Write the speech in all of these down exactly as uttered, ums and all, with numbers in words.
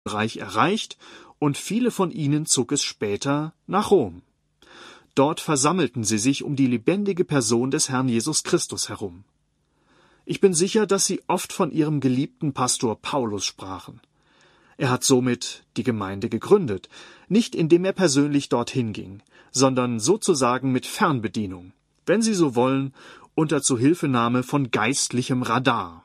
Reich erreicht, und viele von ihnen zog es später nach Rom. Dort versammelten sie sich um die lebendige Person des Herrn Jesus Christus herum. Ich bin sicher, dass sie oft von ihrem geliebten Pastor Paulus sprachen. Er hat somit die Gemeinde gegründet, nicht indem er persönlich dorthin ging, sondern sozusagen mit Fernbedienung, wenn Sie so wollen, unter Zuhilfenahme von geistlichem Radar.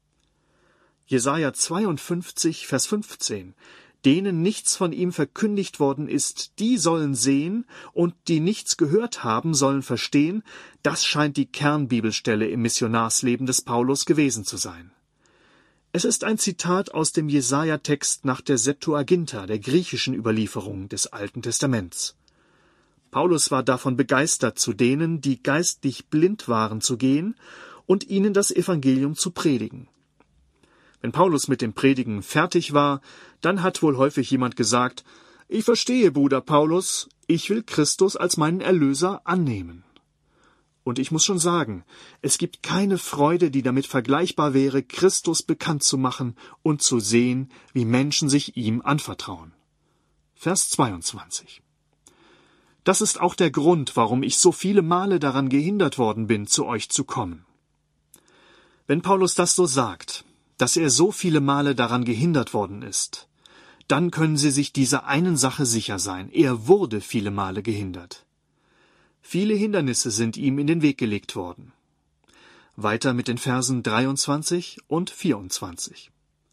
Jesaja zweiundfünfzig, Vers fünfzehn: Denen nichts von ihm verkündigt worden ist, die sollen sehen, und die nichts gehört haben, sollen verstehen. Das scheint die Kernbibelstelle im Missionarsleben des Paulus gewesen zu sein. Es ist ein Zitat aus dem Jesaja-Text nach der Septuaginta, der griechischen Überlieferung des Alten Testaments. Paulus war davon begeistert, zu denen, die geistlich blind waren, zu gehen und ihnen das Evangelium zu predigen. Wenn Paulus mit dem Predigen fertig war, dann hat wohl häufig jemand gesagt: Ich verstehe, Bruder Paulus, ich will Christus als meinen Erlöser annehmen. Und ich muss schon sagen, es gibt keine Freude, die damit vergleichbar wäre, Christus bekannt zu machen und zu sehen, wie Menschen sich ihm anvertrauen. Vers zweiundzwanzig. Das ist auch der Grund, warum ich so viele Male daran gehindert worden bin, zu euch zu kommen. Wenn Paulus das so sagt, dass er so viele Male daran gehindert worden ist, dann können Sie sich dieser einen Sache sicher sein: Er wurde viele Male gehindert. Viele Hindernisse sind ihm in den Weg gelegt worden. Weiter mit den Versen dreiundzwanzig und vierundzwanzig.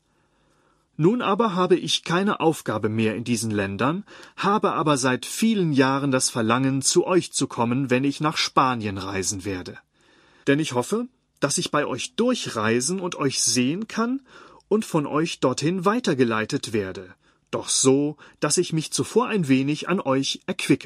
Nun aber habe ich keine Aufgabe mehr in diesen Ländern, habe aber seit vielen Jahren das Verlangen, zu euch zu kommen, wenn ich nach Spanien reisen werde. Denn ich hoffe, dass ich bei euch durchreisen und euch sehen kann und von euch dorthin weitergeleitet werde, doch so, dass ich mich zuvor ein wenig an euch erquicke.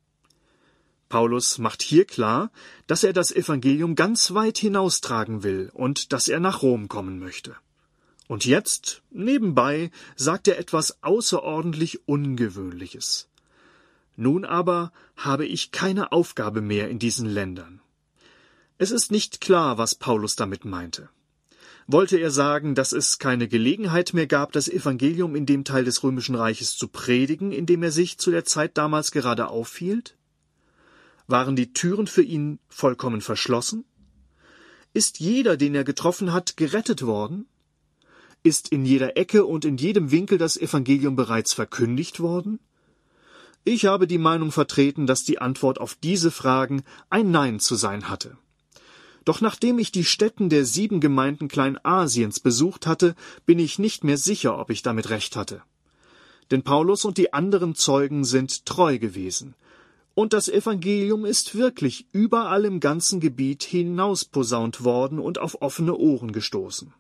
Paulus macht hier klar, dass er das Evangelium ganz weit hinaustragen will und dass er nach Rom kommen möchte. Und jetzt, nebenbei, sagt er etwas außerordentlich Ungewöhnliches. Nun aber habe ich keine Aufgabe mehr in diesen Ländern. Es ist nicht klar, was Paulus damit meinte. Wollte er sagen, dass es keine Gelegenheit mehr gab, das Evangelium in dem Teil des Römischen Reiches zu predigen, in dem er sich zu der Zeit damals gerade aufhielt? Waren die Türen für ihn vollkommen verschlossen? Ist jeder, den er getroffen hat, gerettet worden? Ist in jeder Ecke und in jedem Winkel das Evangelium bereits verkündigt worden? Ich habe die Meinung vertreten, dass die Antwort auf diese Fragen ein Nein zu sein hatte. Doch nachdem ich die Stätten der sieben Gemeinden Kleinasiens besucht hatte, bin ich nicht mehr sicher, ob ich damit recht hatte. Denn Paulus und die anderen Zeugen sind treu gewesen. Und das Evangelium ist wirklich überall im ganzen Gebiet hinausposaunt worden und auf offene Ohren gestoßen.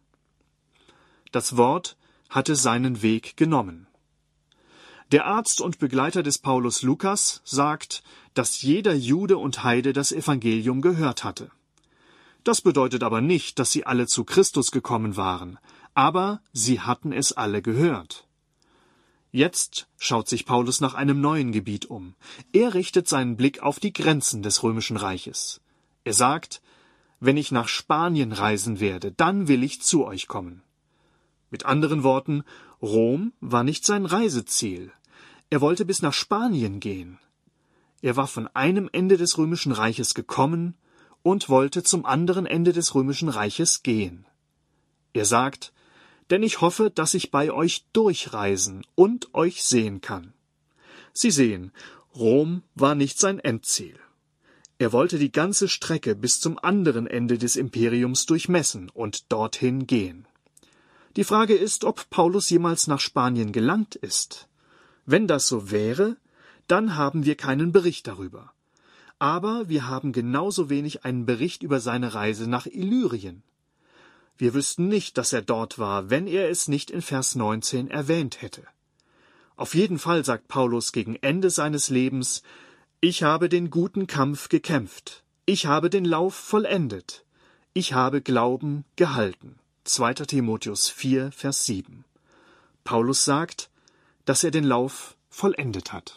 Das Wort hatte seinen Weg genommen. Der Arzt und Begleiter des Paulus Lukas sagt, dass jeder Jude und Heide das Evangelium gehört hatte. Das bedeutet aber nicht, dass sie alle zu Christus gekommen waren, aber sie hatten es alle gehört. Jetzt schaut sich Paulus nach einem neuen Gebiet um. Er richtet seinen Blick auf die Grenzen des Römischen Reiches. Er sagt: Wenn ich nach Spanien reisen werde, dann will ich zu euch kommen. Mit anderen Worten, Rom war nicht sein Reiseziel. Er wollte bis nach Spanien gehen. Er war von einem Ende des Römischen Reiches gekommen und wollte zum anderen Ende des Römischen Reiches gehen. Er sagt: Denn ich hoffe, dass ich bei euch durchreisen und euch sehen kann. Sie sehen, Rom war nicht sein Endziel. Er wollte die ganze Strecke bis zum anderen Ende des Imperiums durchmessen und dorthin gehen. Die Frage ist, ob Paulus jemals nach Spanien gelangt ist. Wenn das so wäre, dann haben wir keinen Bericht darüber. Aber wir haben genauso wenig einen Bericht über seine Reise nach Illyrien. Wir wüssten nicht, dass er dort war, wenn er es nicht in Vers neunzehn erwähnt hätte. Auf jeden Fall sagt Paulus gegen Ende seines Lebens: Ich habe den guten Kampf gekämpft. Ich habe den Lauf vollendet. Ich habe Glauben gehalten. zweiter Timotheus vier, Vers sieben. Paulus sagt, dass er den Lauf vollendet hat.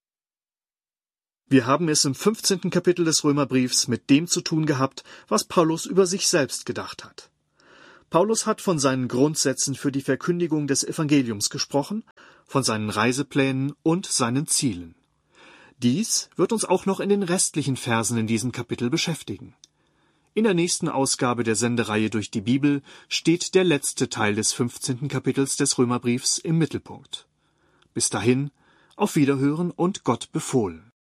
Wir haben es im fünfzehnten Kapitel des Römerbriefs mit dem zu tun gehabt, was Paulus über sich selbst gedacht hat. Paulus hat von seinen Grundsätzen für die Verkündigung des Evangeliums gesprochen, von seinen Reiseplänen und seinen Zielen. Dies wird uns auch noch in den restlichen Versen in diesem Kapitel beschäftigen. In der nächsten Ausgabe der Sendereihe durch die Bibel steht der letzte Teil des fünfzehnten Kapitels des Römerbriefs im Mittelpunkt. Bis dahin, auf Wiederhören und Gott befohlen.